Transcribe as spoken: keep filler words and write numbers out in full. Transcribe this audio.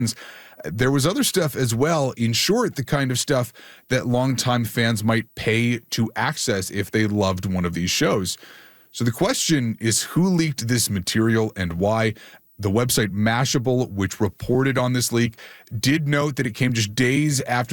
There was other stuff as well. In short, the kind of stuff that longtime fans might pay to access if they loved one of these shows. So the question is, who leaked this material and why? The website Mashable, which reported on this leak, did note that it came just days after